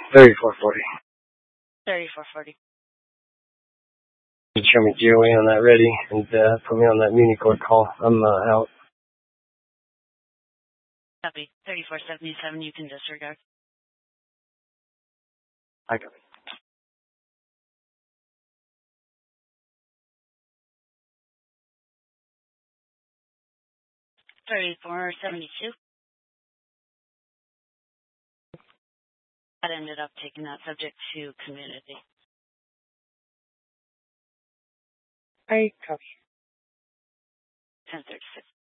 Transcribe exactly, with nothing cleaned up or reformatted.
thirty-four forty. thirty-four forty. You show me G O A on that ready and uh, put me on that Unicorn call. I'm uh, out. Copy. thirty-four seventy-seven, you can disregard. I got it. thirty-four seventy-two. That ended up taking that subject to community. I copy. ten thirty-six.